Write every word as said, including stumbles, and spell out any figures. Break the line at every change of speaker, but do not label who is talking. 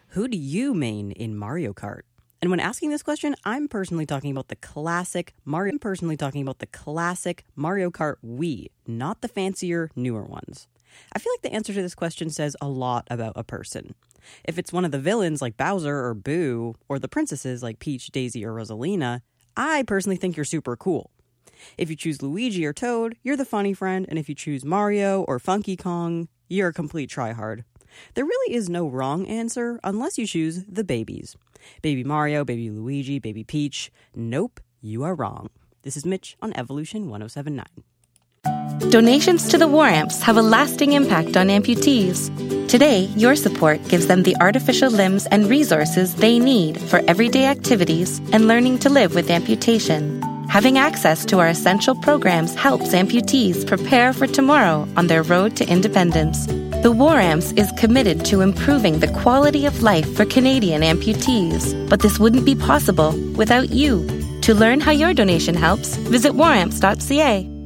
Who do you main in Mario Kart? And when asking this question, I'm personally talking about the classic Mario. I'm personally talking about the classic Mario Kart Wii, not the fancier, newer ones. I feel like the answer to this question says a lot about a person. If it's one of the villains like Bowser or Boo, or the princesses like Peach, Daisy, or Rosalina, I personally think you're super cool. If you choose Luigi or Toad, you're the funny friend, and if you choose Mario or Funky Kong, you're a complete tryhard. There really is no wrong answer unless you choose the babies. Baby Mario, Baby Luigi, Baby Peach. Nope, you are wrong. This is Mitch on Evolution one oh seven point nine.
Donations to the War Amps have a lasting impact on amputees. Today, your support gives them the artificial limbs and resources they need for everyday activities and learning to live with amputation. Having access to our essential programs helps amputees prepare for tomorrow on their road to independence. The War Amps is committed to improving the quality of life for Canadian amputees, but this wouldn't be possible without you. To learn how your donation helps, visit war amps dot c a.